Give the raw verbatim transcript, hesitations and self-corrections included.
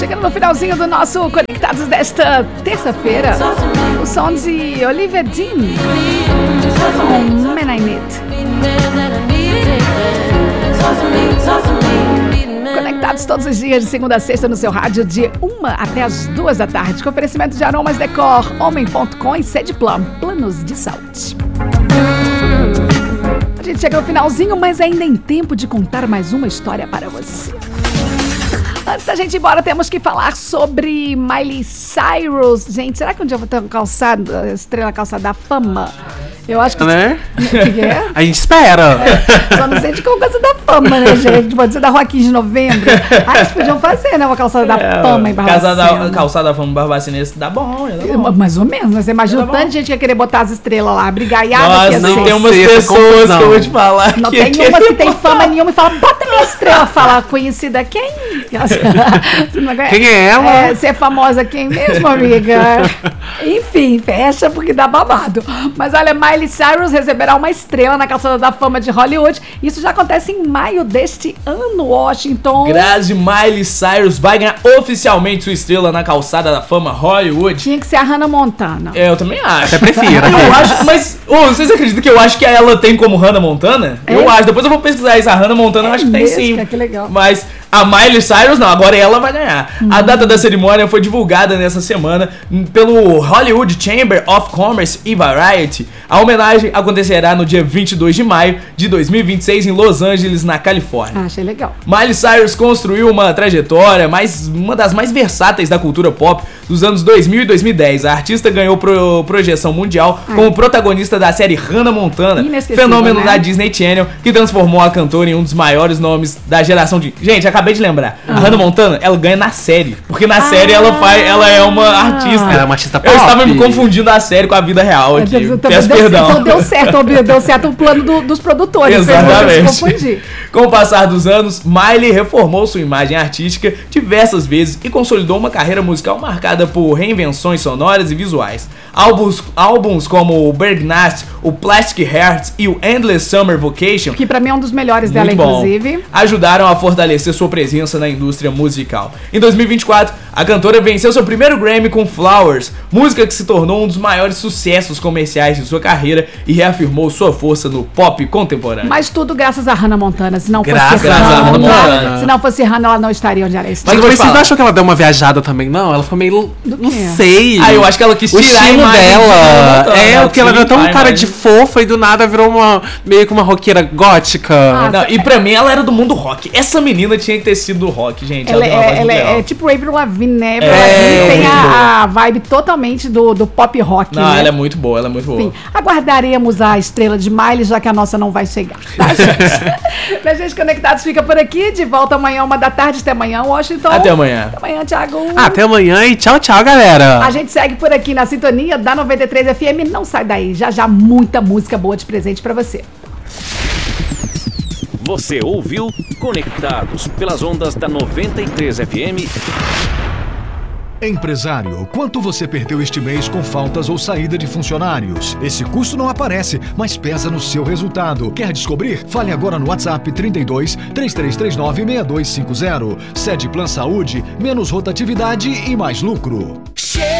Chegando no finalzinho do nosso Conectados desta terça-feira, o som de Olivia Dean com Man I Need. Conectados todos os dias, de segunda a sexta, no seu rádio, de uma até as duas da tarde. Com oferecimento de Aromas Decor, Homem ponto com e Sedplan, planos de saúde. A gente chega no finalzinho, mas ainda em tempo de contar mais uma história para você. Antes da gente ir embora, temos que falar sobre Miley Cyrus. Gente, será que um dia eu vou ter um calçado, estrela calçada da fama? Eu acho que... Né? O que é? A gente espera. É, só não sei de qual coisa da fama, né, gente? Pode ser da Rua quinze de novembro. Ah, eles podiam fazer, né? Uma calçada da É, fama em Barbacena. Da, calçada da fama em Barbacena, esse dá bom, dá bom. Mais ou menos, né? Você imagina o tanto de gente que ia querer botar as estrelas lá, brigaiada. Nossa, que não ser. tem umas Sei, pessoas confusão. que eu vou te falar. Não que tem que uma que tem botar. fama nenhuma e fala, bota minha estrela. Fala, conhecida quem? Quem é ela? É, você é famosa quem mesmo, amiga? Enfim, fecha porque dá babado. Mas olha, Miley Cyrus receberá uma estrela na calçada da fama de Hollywood. Isso já acontece em maio deste ano, Washington. Grazi Miley Cyrus vai ganhar oficialmente sua estrela na calçada da fama Hollywood. Tinha que ser a Hannah Montana. É, eu também acho. Até prefiro. Eu acho, mas oh, vocês acreditam que eu acho que ela tem como Hannah Montana? É? Eu acho, depois eu vou pesquisar isso. A Hannah Montana eu É acho que tem mesmo? sim. Que legal. Mas a Miley Cyrus não, agora ela vai ganhar. Hum. A data da cerimônia foi divulgada nessa semana pelo Hollywood Chamber of Commerce e Variety. A homenagem acontecerá no dia vinte e dois de maio de dois mil e vinte e seis em Los Angeles, na Califórnia. Ah, achei legal. Miley Cyrus construiu uma trajetória mais, uma das mais versáteis da cultura pop dos anos dois mil e dois mil e dez. A artista ganhou pro, projeção mundial Ai. como protagonista da série Hannah Montana, Inesquecível, fenômeno né? da Disney Channel, que transformou a cantora em um dos maiores nomes da geração de... Gente, acabei de lembrar. A Hannah Montana, ela ganha na série. Porque na Ah. série ela, faz, ela é uma artista. Ela é uma artista pop. Eu estava me confundindo a série com a vida real aqui. Então, Peço deu, perdão. então deu certo, óbvio, deu certo o plano do- dos produtores. Exatamente. Vocês vão se confundir. Com o passar dos anos, Miley reformou sua imagem artística diversas vezes e consolidou uma carreira musical marcada por reinvenções sonoras e visuais. Álbuns, álbuns como o Bergnast, o Plastic Hearts e o Endless Summer Vacation, Que pra mim é um dos melhores dela, muito bom, inclusive. ajudaram a fortalecer sua presença na indústria musical. Em dois mil e vinte e quatro, a cantora venceu seu primeiro Grammy com Flowers, música que se tornou um dos maiores sucessos comerciais de sua carreira e reafirmou sua força no pop contemporâneo. Mas tudo graças a Hannah Montana. Se não Graças fosse a Hannah Montana. Se não fosse Hannah, ela não estaria onde ela está. Mas eu vou te Mas vocês falar. não acham que ela deu uma viajada também? Não, ela ficou meio... Do Não quê? sei. Ah, eu acho que ela quis O tirar a estilo imagem de Hannah dela. Montana, É, ela porque ela quis deu tão limpar a cara imagem. de fofa e do nada virou uma... Meio que uma roqueira gótica. Ah, Não, e pra mim ela era do mundo rock. Essa menina tinha que ter sido do rock, gente. Ela, tem uma voz é, ela muito é, legal. é tipo Avril Lavigne, né? Avril É, Lavigne tem muito boa. a, a vibe totalmente do, do pop rock, Não, né? ela é muito boa, ela é muito boa. Enfim, aguardaremos a estrela de Miley, já que a nossa não vai chegar, tá, gente? Minha gente, Conectados fica por aqui. De volta amanhã, uma da tarde. Até amanhã, Washington. Até amanhã. Até amanhã, Thiago. Ah, até amanhã e tchau, tchau, galera. A gente segue por aqui na sintonia da noventa e três F M. Não sai daí. Já já muita música boa de presente pra você. Você ouviu Conectados pelas ondas da noventa e três F M. Empresário, quanto você perdeu este mês com faltas ou saída de funcionários? Esse custo não aparece, mas pesa no seu resultado. Quer descobrir? Fale agora no WhatsApp trinta e dois, três três três nove, seis dois cinco zero. Sedplan Saúde, menos rotatividade e mais lucro.